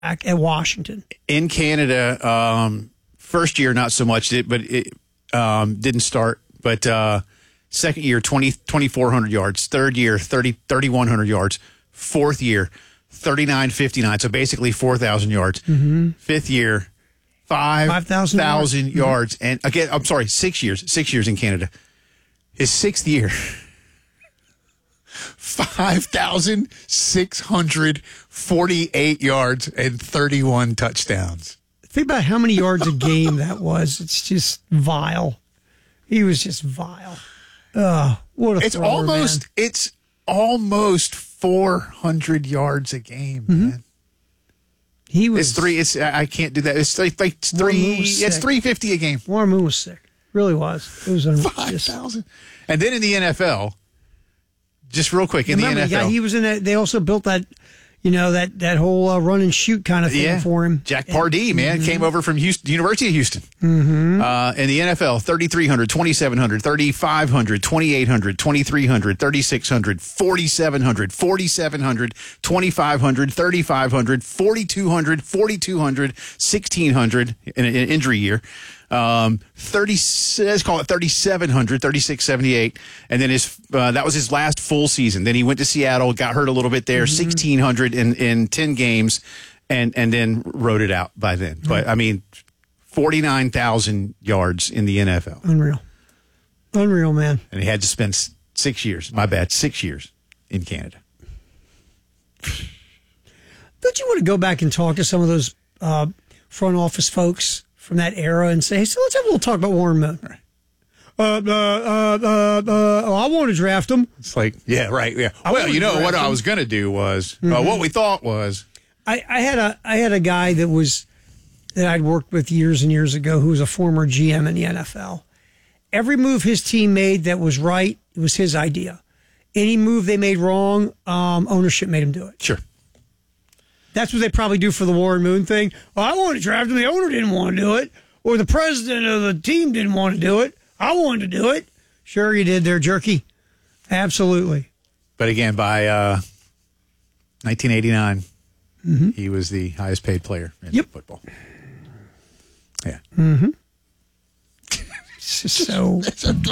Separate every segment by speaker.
Speaker 1: back at Washington.
Speaker 2: In Canada, first year not so much, but it didn't start. But second year, 2,400 yards. Third year, 3,100 yards. Fourth year, 3,959. So basically 4,000 yards. Fifth year, 5,000 yards. And again, I'm sorry, 6 years. 6 years in Canada. His sixth year, 5,648 yards and 31 touchdowns.
Speaker 1: Think about how many yards a game that was. It's just vile. He was just vile. What a thrower, man.
Speaker 2: It's almost 400 yards a game, man.
Speaker 1: He was.
Speaker 2: I can't do that. It's like three. It's 350 a game.
Speaker 1: Warren Moon was sick. Really was. It was
Speaker 2: 5,000. And then in the NFL, just real quick, in the NFL,
Speaker 1: he was in that. They also built that, that whole run and shoot kind of thing for him.
Speaker 2: Jack Pardee, man, came over from Houston, University of Houston. In the NFL, 3,300, 2,700, 3,500, 2,800, 2,300, 3,600, 4,700, 4,700, 2,500, 3,500, 4,200, 4,200, 1,600 in an injury year. 30, let's call it 3,700, 3,678. And then that was his last full season. Then he went to Seattle, got hurt a little bit there, 1,600 in 10 games, and then rode it out by then. But, 49,000 yards in the NFL.
Speaker 1: Unreal, man.
Speaker 2: And he had to spend 6 years, 6 years in Canada.
Speaker 1: Don't you want to go back and talk to some of those front office folks from that era and say, hey, so let's have a little talk about Warren Moon.
Speaker 2: Right.
Speaker 1: I want to draft him.
Speaker 2: It's like, yeah, right, yeah. Well, what I was going to do was, what we thought was.
Speaker 1: I had a guy that I'd worked with years and years ago who was a former GM in the NFL. Every move his team made that was right, it was his idea. Any move they made wrong, ownership made him do it.
Speaker 2: Sure.
Speaker 1: That's what they probably do for the Warren Moon thing. Well, I wanted to draft him. The owner didn't want to do it. Or the president of the team didn't want to do it. I wanted to do it. Sure you did there, Jerky. Absolutely.
Speaker 2: But again, by 1989, he was the highest paid player in football. Yeah.
Speaker 1: It's just so.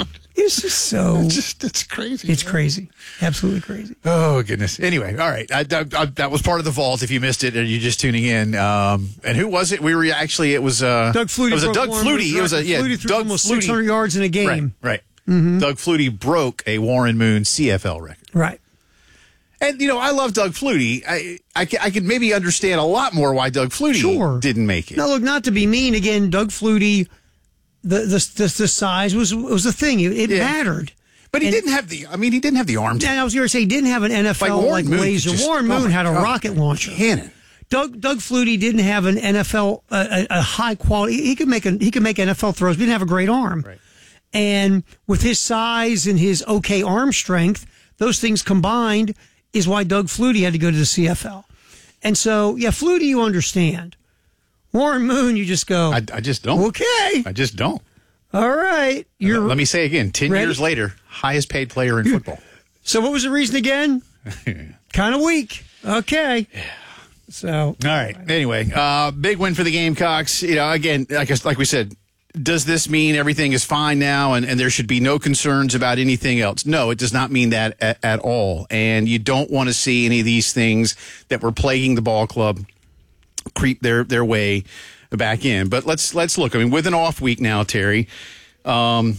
Speaker 2: It's crazy.
Speaker 1: It's crazy. Absolutely crazy.
Speaker 2: Oh, goodness. Anyway, all right. That was part of the vault. If you missed it, or you're just tuning in. And who was it? It was
Speaker 1: Doug Flutie.
Speaker 2: It was a Doug Flutie. It was
Speaker 1: Flutie threw
Speaker 2: Doug
Speaker 1: almost
Speaker 2: Flutie.
Speaker 1: 600 yards in a game.
Speaker 2: Right. Doug Flutie broke a Warren Moon CFL record.
Speaker 1: Right.
Speaker 2: And, I love Doug Flutie. I could maybe understand a lot more why Doug Flutie didn't make it.
Speaker 1: Now, look, not to be mean, again, Doug Flutie, the size was the thing. It mattered.
Speaker 2: But he didn't have the arm.
Speaker 1: And I was going to say, he didn't have an NFL laser. Warren Moon had a rocket launcher.
Speaker 2: Cannon.
Speaker 1: Doug Flutie didn't have an NFL, a high quality. He could make NFL throws, but he didn't have a great arm.
Speaker 2: Right.
Speaker 1: And with his size and his okay arm strength, those things combined is why Doug Flutie had to go to the CFL. And so, Flutie, you understand. Warren Moon, you just go.
Speaker 2: I just don't.
Speaker 1: Okay.
Speaker 2: I just don't.
Speaker 1: All right.
Speaker 2: Let me say again, 10
Speaker 1: ready?
Speaker 2: years later, highest paid player in football.
Speaker 1: So what was the reason again? Kind of weak. Okay.
Speaker 2: Yeah.
Speaker 1: So.
Speaker 2: All right. Anyway, big win for the Gamecocks. Again, like we said, does this mean everything is fine now and there should be no concerns about anything else? No, it does not mean that at all. And you don't want to see any of these things that were plaguing the ball club creep their way back in. But let's look. With an off week now, Terry, the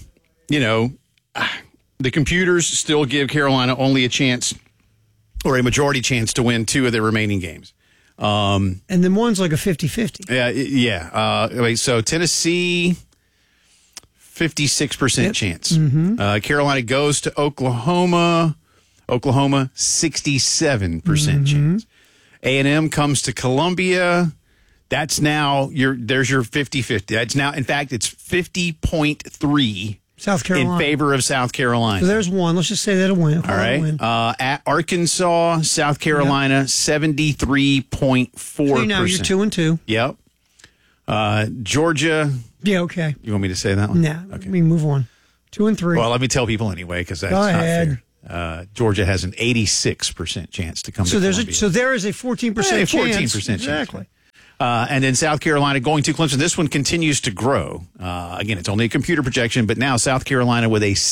Speaker 2: computers still give Carolina only a chance or a majority chance to win 2 of their remaining games.
Speaker 1: And then one's like a 50-50.
Speaker 2: Yeah. So Tennessee, 56% chance. Carolina goes to Oklahoma. Oklahoma, 67% chance. A&M comes to Columbia. That's now there's your 50-50. That's now, in fact, it's 50.3
Speaker 1: South Carolina
Speaker 2: in favor of South Carolina.
Speaker 1: So there's one. Let's just say that'll win.
Speaker 2: All right. At Arkansas, South Carolina, 73.4%.
Speaker 1: So now you're 2-2.
Speaker 2: Yep. Georgia.
Speaker 1: Yeah. Okay.
Speaker 2: You want me to say that one?
Speaker 1: Nah.
Speaker 2: Okay.
Speaker 1: We move on. 2-3.
Speaker 2: Well, let me tell people anyway, because that's not fair. Georgia has an 86% chance to come to Columbia.
Speaker 1: So there is a 14% chance.
Speaker 2: 14% chance.
Speaker 1: Exactly.
Speaker 2: And then South Carolina going to Clemson. This one continues to grow. Again, it's only a computer projection, but now South Carolina with a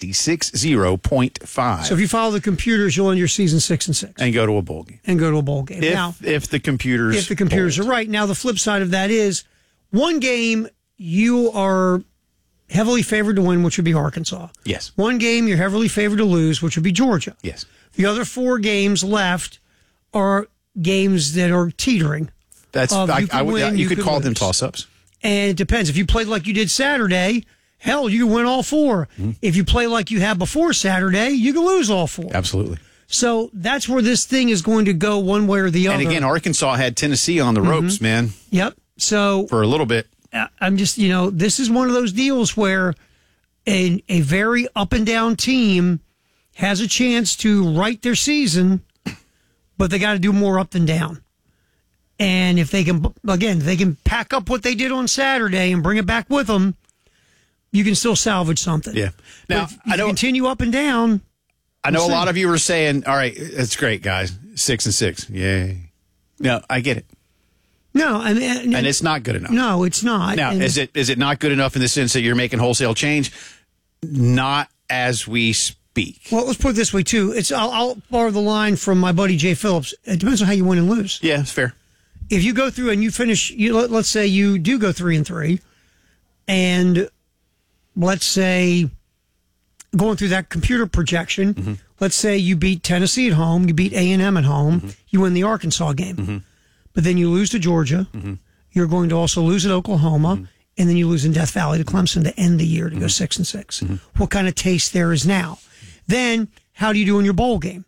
Speaker 2: 66.5.
Speaker 1: So if you follow the computers, you'll end your season 6-6
Speaker 2: and go to a bowl game.
Speaker 1: And go to a bowl game.
Speaker 2: If the computers
Speaker 1: are right. Now the flip side of that is one game you are heavily favored to win, which would be Arkansas.
Speaker 2: Yes.
Speaker 1: One game you're heavily favored to lose, which would be Georgia.
Speaker 2: Yes.
Speaker 1: The other 4 games left are games that are teetering.
Speaker 2: That's you could call them toss-ups.
Speaker 1: And it depends. If you played like you did Saturday, hell, you can win all 4. Mm-hmm. If you play like you have before Saturday, you can lose all 4.
Speaker 2: Absolutely.
Speaker 1: So that's where this thing is going to go one way or the other.
Speaker 2: And again, Arkansas had Tennessee on the ropes, man.
Speaker 1: Yep. So
Speaker 2: for a little bit.
Speaker 1: I'm just, this is one of those deals where a very up and down team has a chance to right their season, but they got to do more up than down. And if they can, again, they can pack up what they did on Saturday and bring it back with them, you can still salvage something.
Speaker 2: Yeah. Now,
Speaker 1: I don't continue up and down.
Speaker 2: I know a lot of you were saying, all right, that's great, guys. 6-6. Yay. No, I get it.
Speaker 1: No, and
Speaker 2: it's not good enough.
Speaker 1: No, it's not.
Speaker 2: Now, is it not good enough in the sense that you're making wholesale change? Not as we speak.
Speaker 1: Well, let's put it this way, too. I'll borrow the line from my buddy Jay Phillips. It depends on how you win and lose.
Speaker 2: Yeah, it's fair.
Speaker 1: If you go through and you finish, let's say you do go 3-3, and let's say going through that computer projection, let's say you beat Tennessee at home, you beat A&M at home, you win the Arkansas game, but then you lose to Georgia, you're going to also lose at Oklahoma, and then you lose in Death Valley to Clemson to end the year to go 6-6. What kind of taste there is now? Then how do you do in your bowl game?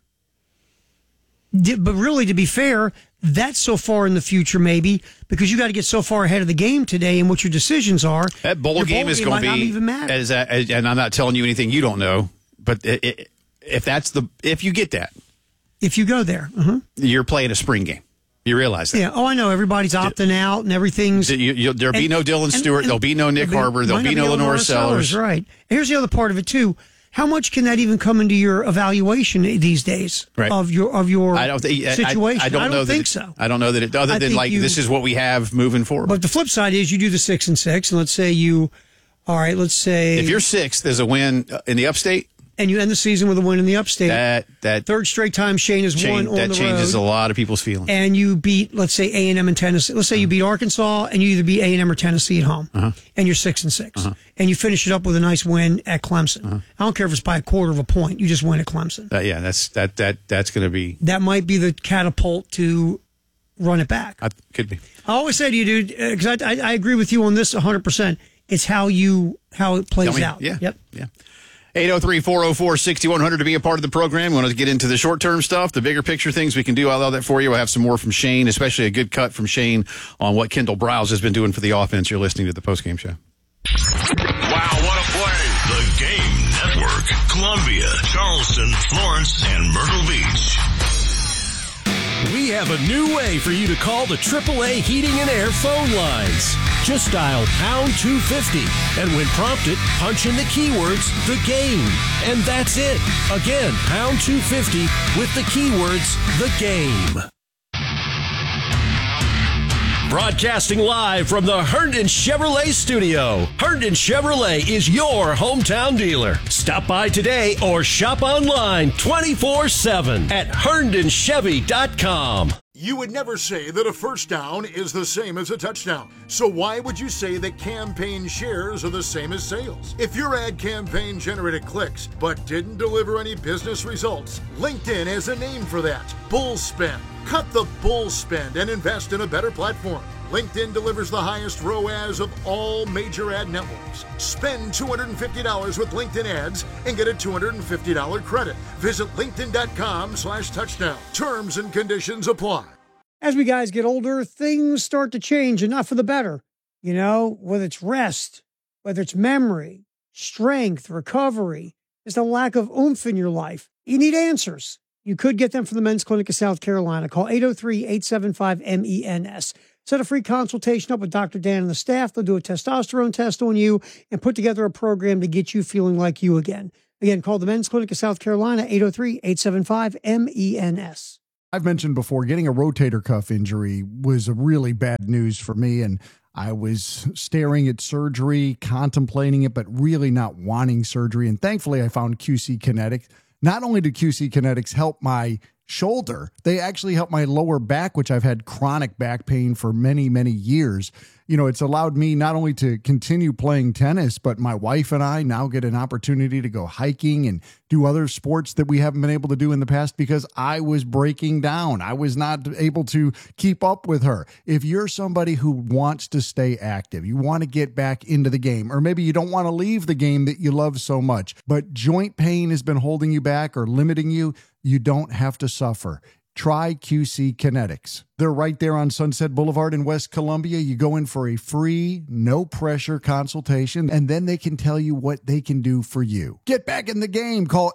Speaker 1: But really, to be fair, that's so far in the future, maybe, because you got to get so far ahead of the game today and what your decisions are.
Speaker 2: That bowl game is going to be,
Speaker 1: not even matter.
Speaker 2: And I'm not telling you anything you don't know, but if you get that,
Speaker 1: if you go there,
Speaker 2: you're playing a spring game. You realize that?
Speaker 1: Yeah. Oh, I know. Everybody's opting out and everything's.
Speaker 2: There'll be no Dylan Stewart. There'll be no Nick Harbor. There'll be no Lenore Sellers.
Speaker 1: Right. And here's the other part of it too. How much can that even come into your evaluation these days of your situation?
Speaker 2: I don't think
Speaker 1: so.
Speaker 2: I don't know that other than this is what we have moving forward.
Speaker 1: But the flip side is you do the 6-6, and let's say if
Speaker 2: you're 6th, there's a win in the Upstate.
Speaker 1: And you end the season with a win in the Upstate.
Speaker 2: That
Speaker 1: third straight time Shane has won on the road.
Speaker 2: That changes a lot of people's feelings.
Speaker 1: And you beat, let's say, A&M and Tennessee. Let's say you beat Arkansas, and you either beat A&M or Tennessee at home, and you're 6-6, and you finish it up with a nice win at Clemson. I don't care if it's by a quarter of a point. You just win at Clemson.
Speaker 2: That's going to be.
Speaker 1: That might be the catapult to run it back.
Speaker 2: Could be.
Speaker 1: I always say to you, dude, because I agree with you on this 100%. It's how it plays out.
Speaker 2: Yeah.
Speaker 1: Yep.
Speaker 2: Yeah. 803-404-6100 to be a part of the program. We want to get into the short-term stuff, the bigger picture things we can do. I'll allow that for you. We'll have some more from Shane, especially a good cut from Shane on what Kendall Browse has been doing for the offense. You're listening to the postgame show.
Speaker 3: Wow, what a play. The Game Network. Columbia, Charleston, Florence, and Myrtle Beach.
Speaker 4: We have a new way for you to call the AAA Heating and Air phone lines. Just dial pound 250, and when prompted, punch in the keywords, the game. And that's it. Again, pound 250 with the keywords, the game. Broadcasting live from the Herndon Chevrolet studio. Herndon Chevrolet is your hometown dealer. Stop by today or shop online 24/7 at HerndonChevy.com.
Speaker 5: You would never say that a first down is the same as a touchdown. So why would you say that campaign shares are the same as sales? If your ad campaign generated clicks but didn't deliver any business results, LinkedIn has a name for that. Bull spend. Cut the bull spend and invest in a better platform. LinkedIn delivers the highest ROAS of all major ad networks. Spend $250 with LinkedIn ads and get a $250 credit. Visit linkedin.com/touchdown. Terms and conditions apply.
Speaker 1: As we guys get older, things start to change, and not for the better. Whether it's rest, whether it's memory, strength, recovery, there's a lack of oomph in your life. You need answers. You could get them from the Men's Clinic of South Carolina. Call 803-875-MENS. Set a free consultation up with Dr. Dan and the staff. They'll do a testosterone test on you and put together a program to get you feeling like you again. Again, call the Men's Clinic of South Carolina, 803-875-MENS.
Speaker 6: I've mentioned before, getting a rotator cuff injury was a really bad news for me, and I was staring at surgery, contemplating it, but really not wanting surgery. And thankfully, I found QC Kinetics. Not only did QC Kinetics help my shoulder, they actually helped my lower back, which I've had chronic back pain for many, many years. You know, it's allowed me not only to continue playing tennis, but my wife and I now get an opportunity to go hiking and do other sports that we haven't been able to do in the past because I was breaking down. I was not able to keep up with her. If you're somebody who wants to stay active, you want to get back into the game, or maybe you don't want to leave the game that you love so much, but joint pain has been holding you back or limiting you, you don't have to suffer. Try QC Kinetics. They're right there on Sunset Boulevard in West Columbia. You go in for a free, no-pressure consultation, and then they can tell you what they can do for you. Get back in the game. Call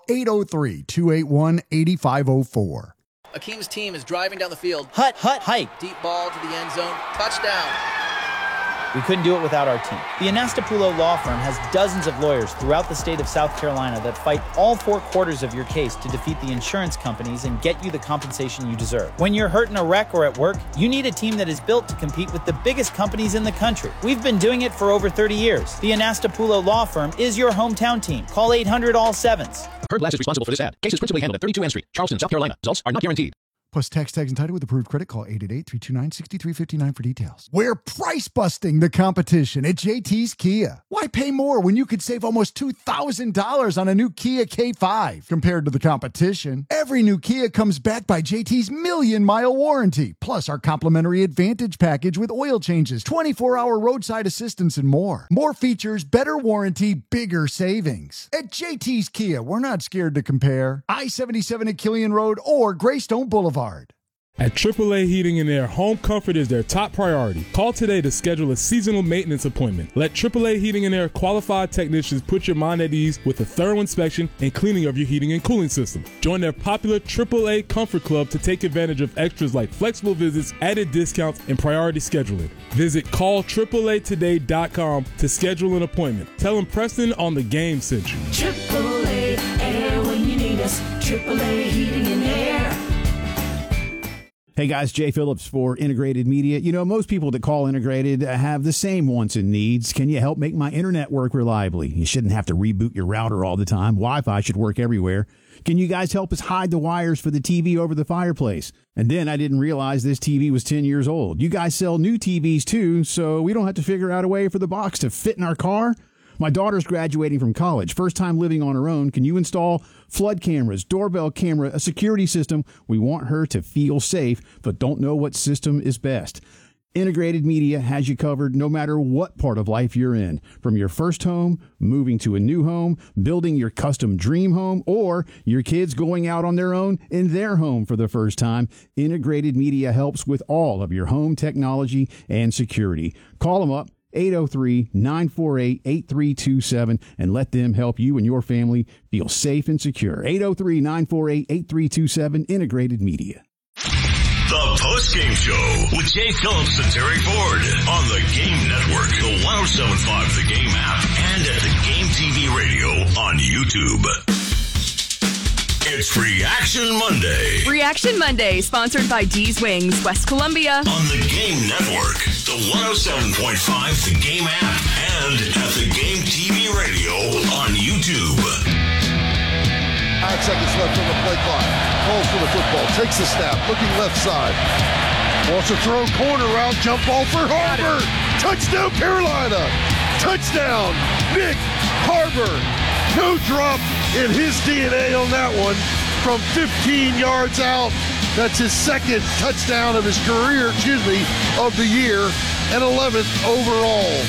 Speaker 6: 803-281-8504.
Speaker 7: Akeem's team is driving down the field.
Speaker 8: Hike.
Speaker 7: Deep ball to the end zone. Touchdown.
Speaker 8: We couldn't do it without our team. The Anastapulo Law Firm has dozens of lawyers throughout the state of South Carolina that fight all 4 quarters of your case to defeat the insurance companies and get you the compensation you deserve. When you're hurt in a wreck or at work, you need a team that is built to compete with the biggest companies in the country. We've been doing it for over 30 years. The Anastapulo Law Firm is your hometown team. Call 800-ALL-7s.
Speaker 9: Heard Glass is responsible for this ad. Case is principally handled at 32 N Street, Charleston, South Carolina. Results are not guaranteed.
Speaker 6: Plus tax tags and title with approved credit. Call 888-329-6359 for details. We're price busting the competition at JT's Kia. Why pay more when you could save almost $2,000 on a new Kia K5 compared to the competition? Every new Kia comes backed by JT's million-mile warranty, plus our complimentary Advantage package with oil changes, 24-hour roadside assistance, and more. More features, better warranty, bigger savings. At JT's Kia, we're not scared to compare. I-77 at Killian Road or Greystone Boulevard.
Speaker 10: At AAA Heating and Air, home comfort is their top priority. Call today to schedule a seasonal maintenance appointment. Let AAA Heating and Air qualified technicians put your mind at ease with a thorough inspection and cleaning of your heating and cooling system. Join their popular AAA Comfort Club to take advantage of extras like flexible visits, added discounts, and priority scheduling. Visit callAAAtoday.com to schedule an appointment. Tell them Preston on the game sent you.
Speaker 11: AAA Air when you need us. AAA Heating and Air.
Speaker 2: Hey guys, Jay Phillips for Integrated Media. You know, most people that call Integrated have the same wants and needs. Can you help make my internet work reliably? You shouldn't have to reboot your router all the time. Wi-Fi should work everywhere. Can you guys help us hide the wires for the TV over the fireplace? And then I didn't realize this TV was 10 years old. You guys sell new TVs too, so we don't have to figure out a way for the box to fit in our car? My daughter's graduating from college, first time living on her own. Can you install flood cameras, doorbell camera, a security system? We want her to feel safe, but don't know what system is best. Integrated Media has you covered no matter what part of life you're in. From your first home, moving to a new home, building your custom dream home, or your kids going out on their own in their home for the first time, Integrated Media helps with all of your home technology and security. Call them up. 803-948-8327 and let them help you and your family feel safe and secure. 803-948-8327, Integrated Media.
Speaker 3: The Post-Game Show with Jay Phillips and Terry Ford on the Game Network, the 107.5 The Game app, and at the Game TV radio on YouTube. It's Reaction Monday.
Speaker 12: Reaction Monday, sponsored by D's Wings, West Columbia.
Speaker 3: On the Game Network, the 107.5 The Game app, and at the Game TV radio on YouTube.
Speaker 5: 5 seconds left on the play clock. Calls for the football. Takes the snap. Looking left side. Wants to throw corner route. Jump ball for Harbor. Touchdown Carolina. Touchdown Nick Harbor. No drop in his DNA on that one from 15 yards out. That's his second touchdown of his career, of the year, and 11th overall.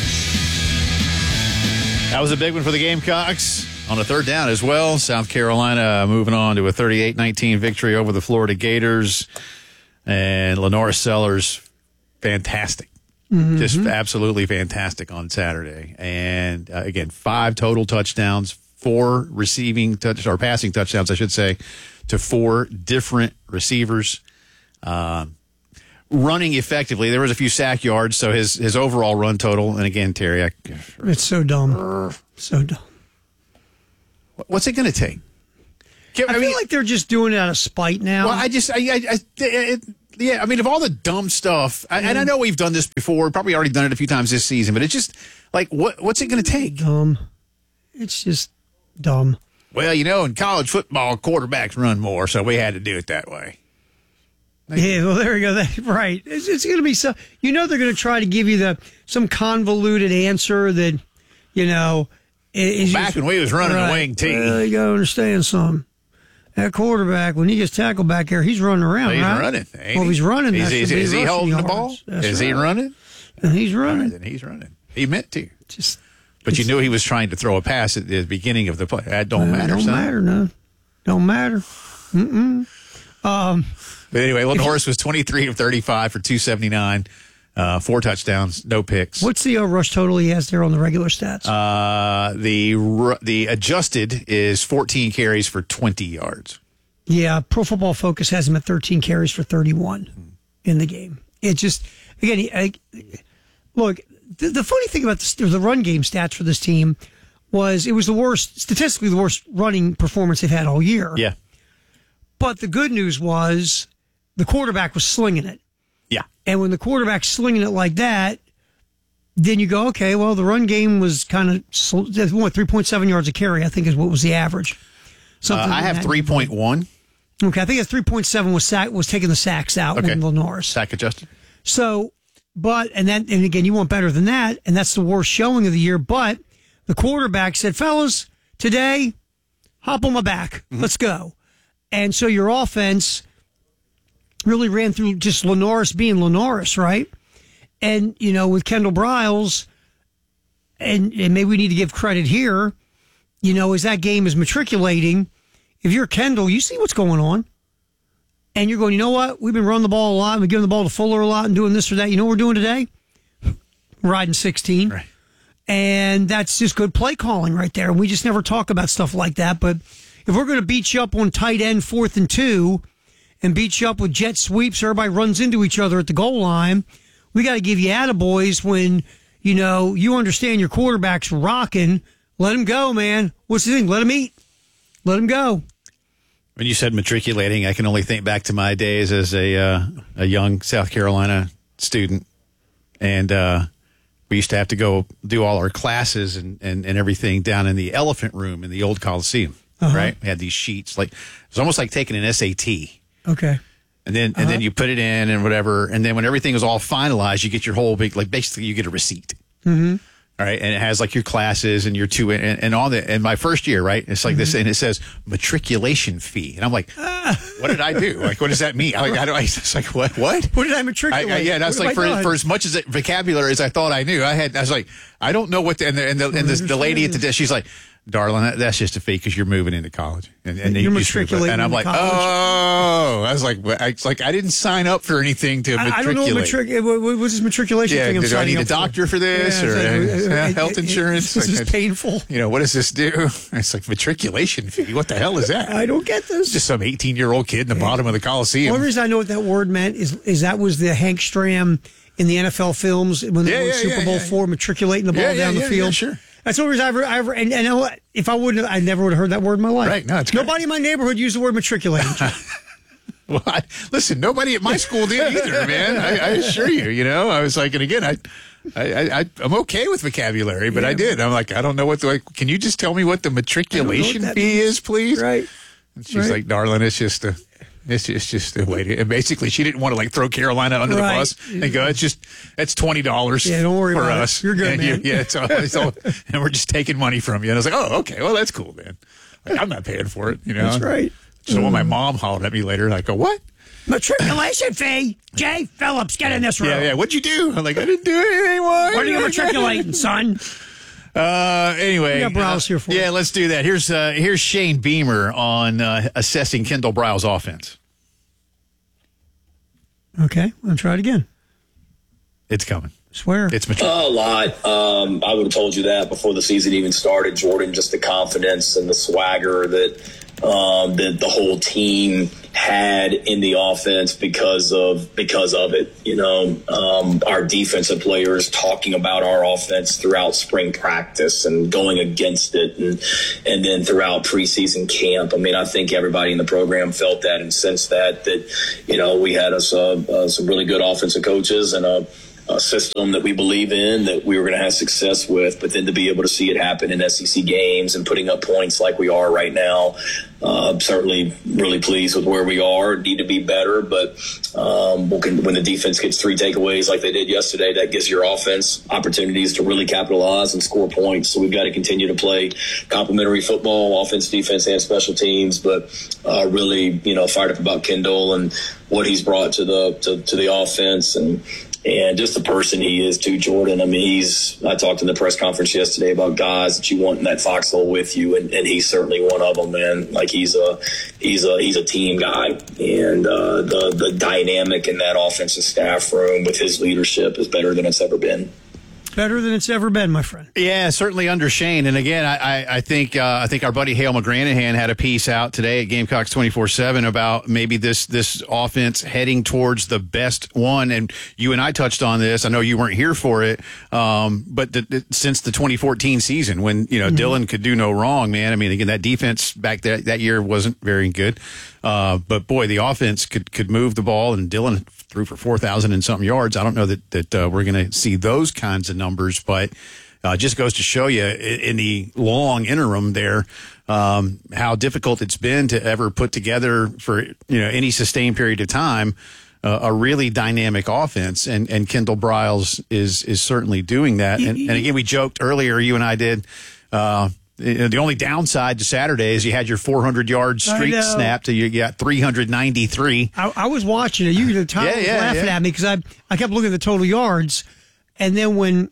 Speaker 2: That was a big one for the Gamecocks on a third down as well. South Carolina moving on to a 38-19 victory over the Florida Gators. And Lenore Sellers, fantastic. Mm-hmm. Just absolutely fantastic on Saturday. And again, 5 total touchdowns, 4 passing touchdowns, I should say, to 4 different receivers. Running effectively. There was a few sack yards, so his overall run total, and again, Terry,
Speaker 1: it's so dumb. So dumb.
Speaker 2: What's it going to take?
Speaker 1: I feel like they're just doing it out of spite now.
Speaker 2: Well, I mean, of all the dumb stuff, and I know we've done this before, probably already done it a few times this season, but it's just like, what's it going to take?
Speaker 1: Dumb. It's just dumb.
Speaker 2: Well, in college football, quarterbacks run more, so we had to do it that way.
Speaker 1: Yeah, well, there you go. Right. It's going to be so. They're going to try to give you some convoluted answer that,
Speaker 2: back when we was running a wing tee.
Speaker 1: Well, you got to understand something. That quarterback, when he gets tackled back there, he's running around,
Speaker 2: he's
Speaker 1: right?
Speaker 2: Running.
Speaker 1: Well, he's running.
Speaker 2: Is he holding the ball? Is he running?
Speaker 1: And he's running.
Speaker 2: Right, then he's running. He meant to. But you knew he was trying to throw a pass at the beginning of the play. That don't matter,
Speaker 1: son. Don't matter, no. Don't matter. Mm-mm.
Speaker 2: But anyway, Little Horace was 23 of 35 for 279, 4 touchdowns, no picks.
Speaker 1: What's the rush total he has there on the regular stats?
Speaker 2: The adjusted is 14 carries for 20 yards.
Speaker 1: Yeah, Pro Football Focus has him at 13 carries for 31 in the game. It just, again, look, the funny thing about the run game stats for this team was it was statistically the worst running performance they've had all year.
Speaker 2: Yeah.
Speaker 1: But the good news was the quarterback was slinging it.
Speaker 2: Yeah.
Speaker 1: And when the quarterback's slinging it like that, then you go, okay, well, the run game was kind of 3.7 yards a carry, I think is what was the average.
Speaker 2: I have 3.1.
Speaker 1: Okay, I think it's 3.7 was taking the sacks out with Lenoris.
Speaker 2: Sack adjusted.
Speaker 1: So, and again, you want better than that, and that's the worst showing of the year. But the quarterback said, fellas, today, hop on my back. Mm-hmm. Let's go. And so your offense really ran through just Lenoris being Lenoris, right? And, with Kendall Briles, and maybe we need to give credit here, as that game is matriculating, if you're Kendall, you see what's going on. And you're going, you know what? We've been running the ball a lot. We've given the ball to Fuller a lot and doing this or that. You know what we're doing today? Riding 16.
Speaker 2: Right.
Speaker 1: And that's just good play calling right there. We just never talk about stuff like that. But if we're going to beat you up on tight end 4th and 2 and beat you up with jet sweeps, everybody runs into each other at the goal line, we got to give you attaboys when, you understand your quarterback's rocking. Let him go, man. What's the thing? Let him eat. Let him go.
Speaker 2: When you said matriculating, I can only think back to my days as a young South Carolina student. And we used to have to go do all our classes and everything down in the elephant room in the old Coliseum, right? We had these sheets. It was almost like taking an SAT.
Speaker 1: Okay.
Speaker 2: And then you put it in and whatever. And then when everything was all finalized, you get your whole big, basically you get a receipt.
Speaker 1: Mm-hmm.
Speaker 2: All right. And it has your classes and your and on the, and my first year, right? It's like this, and it says matriculation fee. And I'm like, what did I do? What does that mean? It's like, what? What
Speaker 1: did I matriculate?
Speaker 2: And I was like, for as much vocabulary as I thought I knew, I was like, I don't know what the lady at the desk, she's like, darling, that's just a fee because you're moving into college. And
Speaker 1: you're matriculating.
Speaker 2: And I'm like, I was like, I didn't sign up for anything to matriculate.
Speaker 1: I don't know what's this matriculation thing I'm
Speaker 2: do I need a
Speaker 1: up
Speaker 2: doctor for this or health insurance?
Speaker 1: This is painful.
Speaker 2: What does this do? It's like matriculation fee. What the hell is that?
Speaker 1: I don't get this.
Speaker 2: Just some 18-year-old kid in the bottom of the Coliseum.
Speaker 1: The only reason I know what that word meant is that was the Hank Stram in the NFL films when they won Super Bowl IV, matriculating the ball down the field.
Speaker 2: Yeah, sure.
Speaker 1: That's the only reason I ever and if I wouldn't, I never would have heard that word in my life.
Speaker 2: Right? No, it's great.
Speaker 1: Nobody in my neighborhood used the word matriculating.
Speaker 2: Well, listen, nobody at my school did either, man. I assure you. I was like, and again, I'm okay with vocabulary, but I did. I'm like, I don't know can you just tell me what the matriculation fee is, please?
Speaker 1: Right.
Speaker 2: And she's like, darling, it's just a way to. And basically, she didn't want to throw Carolina under the bus and go. It's $20.
Speaker 1: Yeah, don't worry
Speaker 2: for
Speaker 1: about
Speaker 2: us.
Speaker 1: It. You're good, man.
Speaker 2: It's all, and we're just taking money from you. And I was like, oh, okay, well, that's cool, man. I'm not paying for it.
Speaker 1: That's right.
Speaker 2: So when my mom hollered at me later, I go, what?
Speaker 1: Matriculation fee. Jay Phillips, get in this room.
Speaker 2: Yeah. What'd you do? I'm like, I didn't do anything. What
Speaker 1: are you matriculating, son?
Speaker 2: Anyway,
Speaker 1: we got Briles here for you.
Speaker 2: Yeah, let's do that. Here's Shane Beamer on assessing Kendall Briles' offense.
Speaker 1: Okay, I'll try it again.
Speaker 2: It's coming.
Speaker 1: Swear.
Speaker 2: It's mature.
Speaker 13: A lot. I would have told you that before the season even started, Jordan, just the confidence and the swagger that the whole team had in the offense because of it. You know, our defensive players talking about our offense throughout spring practice and going against it, and then throughout preseason camp. I mean, I think everybody in the program felt that and sensed that you know, we had some really good offensive coaches and a system that we believe in, that we were going to have success with, but then to be able to see it happen in SEC games and putting up points like we are right now, certainly really pleased with where we are. Need to be better, but when the defense gets 3 takeaways like they did yesterday, that gives your offense opportunities to really capitalize and score points. So we've got to continue to play complementary football, offense, defense, and special teams, but really, you know, fired up about Kendall and what he's brought to the offense, and just the person he is too, Jordan. I mean, I talked in the press conference yesterday about guys that you want in that foxhole with you, and he's certainly one of them, man. Like he's a team guy, and the dynamic in that offensive staff room with his leadership is better than it's ever been.
Speaker 1: Better than it's ever been, my friend.
Speaker 2: Yeah, certainly under Shane. And again, I think our buddy Hale McGranahan had a piece out today at Gamecocks 24/7 about maybe this offense heading towards the best one. And you and I touched on this. I know you weren't here for it, but since the 2014 season, when Dylan could do no wrong, man. I mean, again, that defense back that year wasn't very good, but boy, the offense could move the ball, and Dylan threw for 4,000 and something yards. I don't know that we're going to see those kinds of numbers, but just goes to show you in the long interim there how difficult it's been to ever put together for any sustained period of time a really dynamic offense, and Kendall Briles is certainly doing that. And again, we joked earlier, you and I did. The only downside to Saturday is you had your 400-yard streak snapped. You got 393.
Speaker 1: I was watching it. You were laughing at me because I kept looking at the total yards, and then when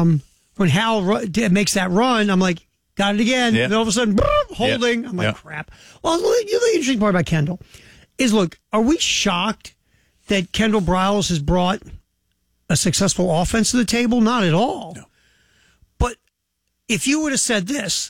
Speaker 1: Hal makes that run, I'm like, got it again. And all of a sudden, holding. I'm like, crap. Well, the interesting part about Kendall is, look, are we shocked that Kendall Briles has brought a successful offense to the table? Not at all. No. But if you would have said this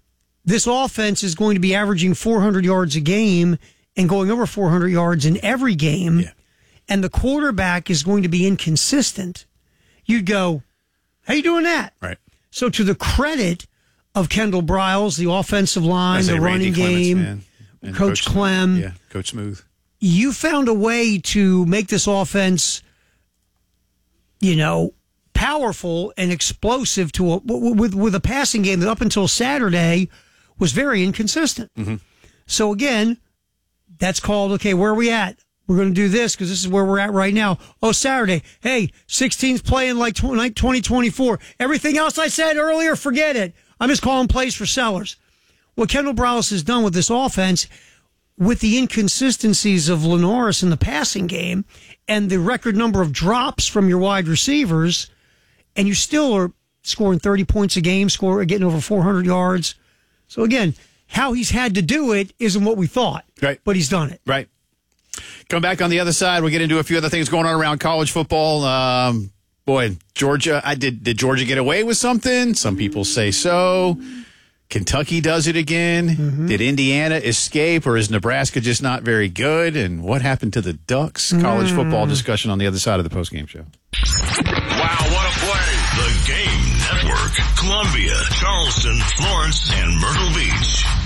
Speaker 1: offense is going to be averaging 400 yards a game and going over 400 yards in every game, and the quarterback is going to be inconsistent, you'd go, how you doing that?
Speaker 2: Right.
Speaker 1: So to the credit of Kendall Briles, the offensive line, the running game, Coach Clem.
Speaker 2: Yeah, Coach Smooth.
Speaker 1: You found a way to make this offense, powerful and explosive with a passing game that up until Saturday was very inconsistent. Mm-hmm. So again, that's called, okay, where are we at? We're going to do this because this is where we're at right now. Oh, Saturday. Hey, 16's playing like 2024. Everything else I said earlier, forget it. I'm just calling plays for sellers. What Kendall Briles has done with this offense, with the inconsistencies of Lenoris in the passing game and the record number of drops from your wide receivers, and you still are scoring 30 points a game, getting over 400 yards. So again, how he's had to do it isn't what we thought,
Speaker 2: right?
Speaker 1: But he's done it.
Speaker 2: Right. Come back on the other side. We'll get into a few other things going on around college football. Georgia, did Georgia get away with something? Some people say so. Kentucky does it again. Mm-hmm. Did Indiana escape, or is Nebraska just not very good? And what happened to the Ducks? College football discussion on the other side of the postgame show.
Speaker 3: Wow, what a play. The Game Network. Columbia, Charleston, Florence, and Myrtle Beach.